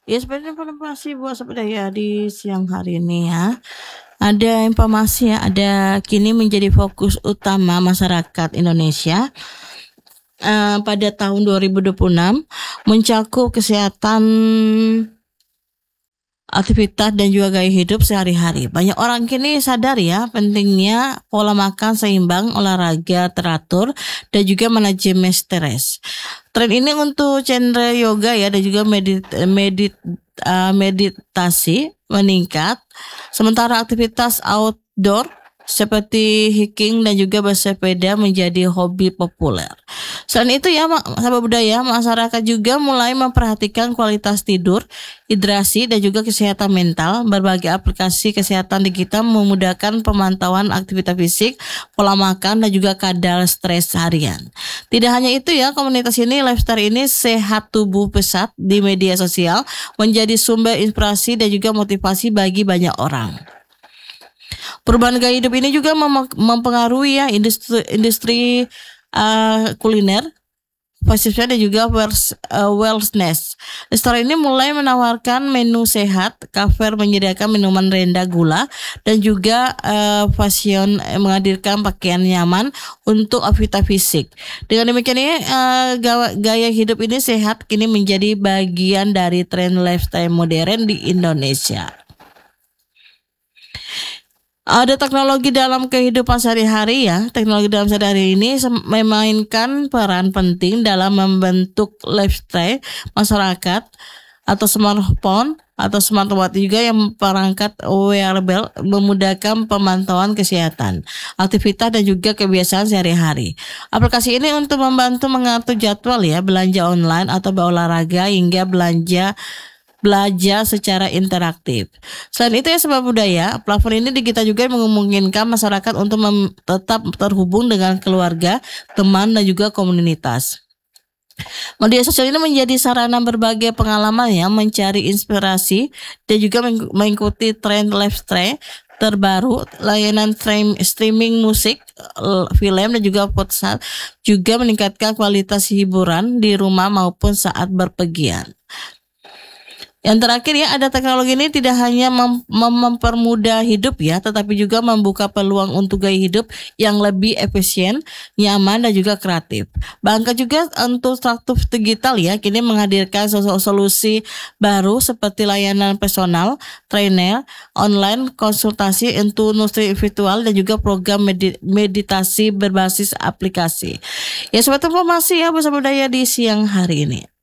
Ya sebenarnya informasi buat sepedaya di siang hari ini ya. Ada informasi ya, ada kini menjadi fokus utama masyarakat Indonesia pada tahun 2026 mencakup kesehatan, aktivitas dan juga gaya hidup sehari-hari. Banyak orang kini sadar ya pentingnya pola makan seimbang, olahraga teratur, dan juga manajemen stres. Tren ini untuk genre yoga ya dan juga meditasi meningkat, sementara aktivitas outdoor seperti hiking dan juga bersepeda menjadi hobi populer. Selain itu ya, sahabat budaya, masyarakat juga mulai memperhatikan kualitas tidur, hidrasi dan juga kesehatan mental. Berbagai aplikasi kesehatan digital memudahkan pemantauan aktivitas fisik, pola makan dan juga kadar stres harian. Tidak hanya itu ya, komunitas ini, lifestyle ini sehat tubuh pesat di media sosial menjadi sumber inspirasi dan juga motivasi bagi banyak orang. Perubahan gaya hidup ini juga mempengaruhi ya industri kuliner, fashion dan juga wellness. Restoran ini mulai menawarkan menu sehat, kafe menyediakan minuman rendah gula, dan juga fashion menghadirkan pakaian nyaman untuk aktivitas fisik. Dengan demikian ini gaya hidup ini sehat kini menjadi bagian dari tren lifestyle modern di Indonesia. Ada teknologi dalam kehidupan sehari-hari ya. Teknologi dalam sehari-hari ini memainkan peran penting dalam membentuk lifestyle masyarakat atau smartphone atau smartwatch juga yang perangkat wearable memudahkan pemantauan kesehatan, aktivitas dan juga kebiasaan sehari-hari. Aplikasi ini untuk membantu mengatur jadwal ya, belanja online atau berolahraga hingga belajar secara interaktif. Selain itu ya sebab budaya, platform ini kita juga memungkinkan masyarakat untuk tetap terhubung dengan keluarga, teman dan juga komunitas. Media sosial ini menjadi sarana berbagai pengalaman ya, mencari inspirasi dan juga mengikuti tren lifestyle terbaru, layanan streaming musik, film dan juga podcast juga meningkatkan kualitas hiburan di rumah maupun saat berpergian. Yang terakhir ya, ada teknologi ini tidak hanya mempermudah hidup ya, tetapi juga membuka peluang untuk gaya hidup yang lebih efisien, nyaman dan juga kreatif. Bahkan juga untuk struktur digital ya, kini menghadirkan solusi baru seperti layanan personal, trainer, online konsultasi untuk industri virtual dan juga program meditasi berbasis aplikasi. Ya, sobat informasi ya bersama budaya di siang hari ini.